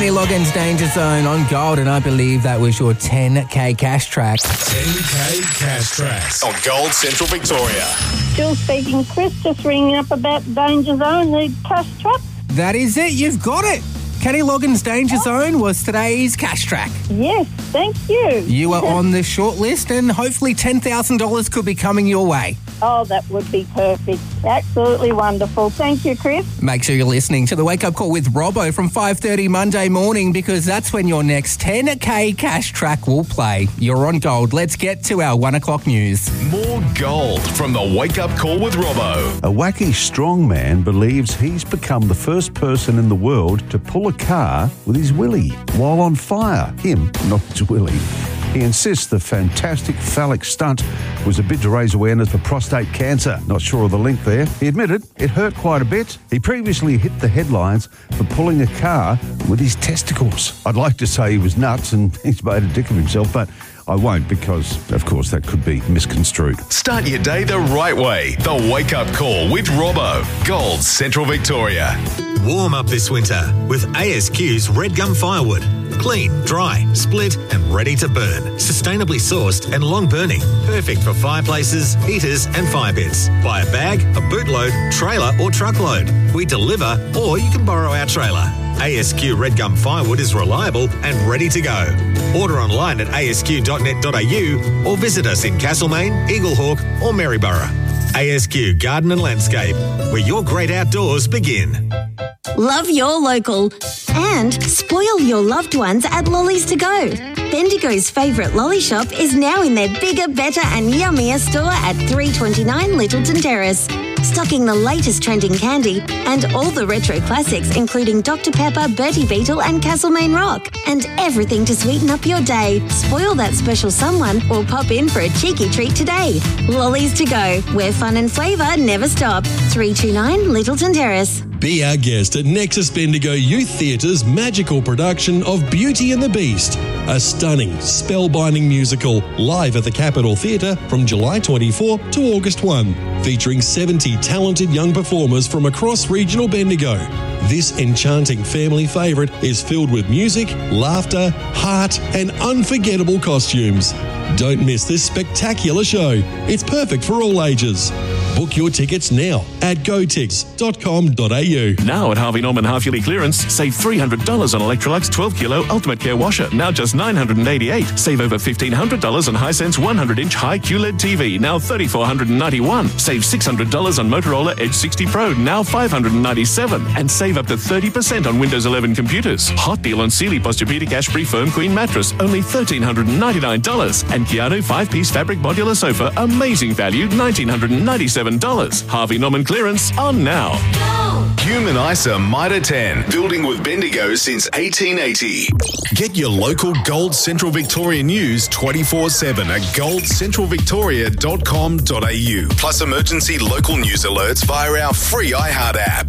Kenny Loggins, Danger Zone on Gold, and I believe that was your 10K cash track. 10K cash tracks on Gold Central Victoria. Still speaking, Chris, just ringing up about Danger Zone, the cash track. That is it, you've got it. Kenny Loggins, Danger Zone was today's cash track. Yes, thank you. You are on the short list, and hopefully $10,000 could be coming your way. Oh, that would be perfect. Absolutely wonderful. Thank you, Chris. Make sure you're listening to the Wake Up Call with Robbo from 5:30 Monday morning, because that's when your next 10K cash track will play. You're on Gold. Let's get to our 1 o'clock news. More gold from the Wake Up Call with Robbo. A wacky strongman believes he's become the first person in the world to pull a car with his willy while on fire. Him, not his willy. He insists the fantastic phallic stunt was a bid to raise awareness for prostate cancer. Not sure of the link there. He admitted it hurt quite a bit. He previously hit the headlines for pulling a car with his testicles. I'd like to say he was nuts and he's made a dick of himself, but I won't, because, of course, that could be misconstrued. Start your day the right way. The Wake Up Call with Robbo. Gold Central Victoria. Warm up this winter with ASQ's Red Gum Firewood. Clean, dry, split and ready to burn. Sustainably sourced and long burning. Perfect for fireplaces, heaters and fire pits. Buy a bag, a bootload, trailer or truckload. We deliver, or you can borrow our trailer. ASQ Red Gum Firewood is reliable and ready to go. Order online at asq.net.au or visit us in Castlemaine, Eaglehawk or Maryborough. ASQ Garden and Landscape, where your great outdoors begin. Love your local and spoil your loved ones at Lollies to Go. Bendigo's favourite lolly shop is now in their bigger, better and yummier store at 329 Littleton Terrace. Stocking the latest trending candy and all the retro classics, including Dr. Pepper, Bertie Beetle and Castlemaine Rock. And everything to sweeten up your day. Spoil that special someone or pop in for a cheeky treat today. Lollies to Go, where fun and flavour never stop. 329 Littleton Terrace. Be our guest at Nexus Bendigo Youth Theatre's magical production of Beauty and the Beast, a stunning, spellbinding musical live at the Capitol Theatre from July 24 to August 1, featuring 70 talented young performers from across regional Bendigo. This enchanting family favourite is filled with music, laughter, heart and unforgettable costumes. Don't miss this spectacular show. It's perfect for all ages. Book your tickets now at gotix.com.au. Now at Harvey Norman Half Yearly Clearance, save $300 on Electrolux 12 Kilo Ultimate Care Washer, now just $988. Save over $1,500 on Hisense 100-inch high QLED TV, now $3,491. Save $600 on Motorola Edge 60 Pro, now $597. And save up to 30% on Windows 11 computers. Hot deal on Sealy Posturepedic Ashbury Firm Queen Mattress, only $1,399. And Keanu 5-piece fabric modular sofa, amazing value, $1,997. Harvey Norman clearance on now. Human ISA Mitre 10, building with Bendigo since 1880. Get your local Gold Central Victoria news 24/7 at goldcentralvictoria.com.au. Plus emergency local news alerts via our free iHeart app.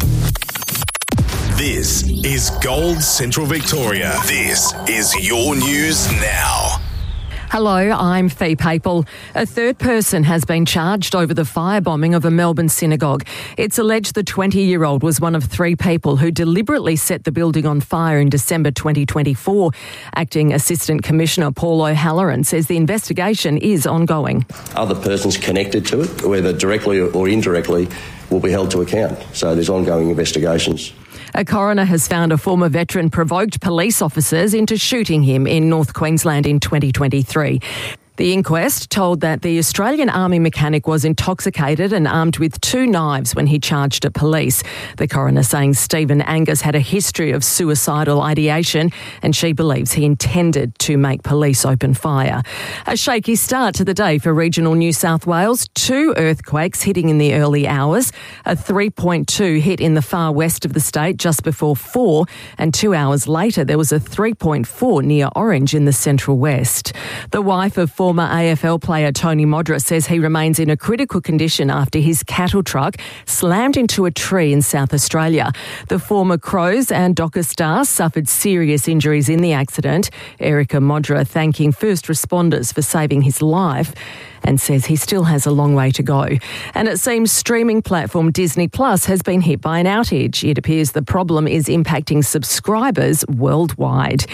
This is Gold Central Victoria. This is your news now. Hello, I'm Fee Papel. A third person has been charged over the firebombing of a Melbourne synagogue. It's alleged the 20-year-old was one of 3 people who deliberately set the building on fire in December 2024. Acting Assistant Commissioner Paul O'Halloran says the investigation is ongoing. Other persons connected to it, whether directly or indirectly, will be held to account. So there's ongoing investigations. A coroner has found a former veteran provoked police officers into shooting him in North Queensland in 2023. The inquest told that the Australian Army mechanic was intoxicated and armed with 2 knives when he charged at police. The coroner saying Stephen Angus had a history of suicidal ideation and she believes he intended to make police open fire. A shaky start to the day for regional New South Wales. 2 earthquakes hitting in the early hours. A 3.2 hit in the far west of the state just before 4, and 2 hours later there was a 3.4 near Orange in the central west. The wife of Former AFL player Tony Modra says he remains in a critical condition after his cattle truck slammed into a tree in South Australia. The former Crows and Docker star suffered serious injuries in the accident. Erica Modra thanking first responders for saving his life and says he still has a long way to go. And it seems streaming platform Disney Plus has been hit by an outage. It appears the problem is impacting subscribers worldwide.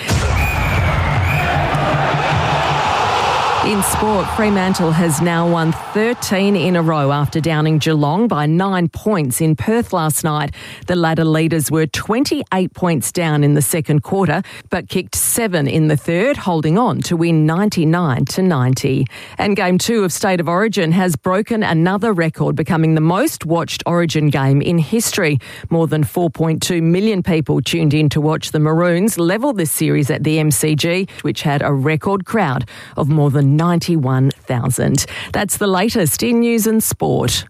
In sport, Fremantle has now won 13 in a row after downing Geelong by 9 points in Perth last night. The ladder leaders were 28 points down in the second quarter, but kicked 7 in the third, holding on to win 99-90. And Game 2 of State of Origin has broken another record, becoming the most watched Origin game in history. More than 4.2 million people tuned in to watch the Maroons level this series at the MCG, which had a record crowd of more than 91,000. That's the latest in news and sport.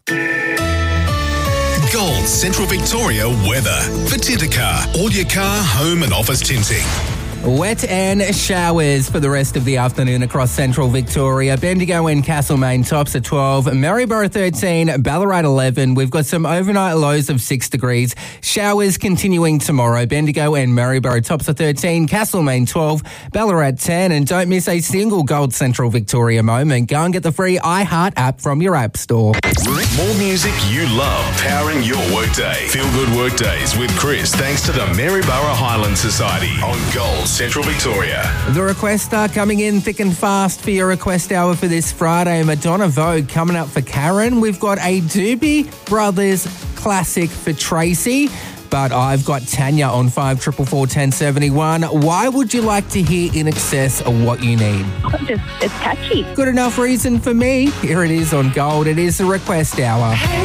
Gold Central Victoria weather. For Tintercar, all your car, home and office tinting. Wet and showers for the rest of the afternoon across central Victoria. Bendigo and Castlemaine tops at 12, Maryborough 13, Ballarat 11. We've got some overnight lows of 6 degrees. Showers continuing tomorrow. Bendigo and Maryborough tops at 13, Castlemaine 12, Ballarat 10. And don't miss a single Gold Central Victoria moment. Go and get the free iHeart app from your app store. More music you love, powering your workday. Feel good workdays with Chris, thanks to the Maryborough Highland Society on Gold Central Victoria. The requests are coming in thick and fast for your request hour for this Friday. Madonna Vogue coming up for Karen. We've got a Doobie Brothers classic for Tracy. But I've got Tanya on 54441071. Why would you like to hear In Excess of What You Need? It's catchy. Good enough reason for me. Here it is on Gold. It is the request hour.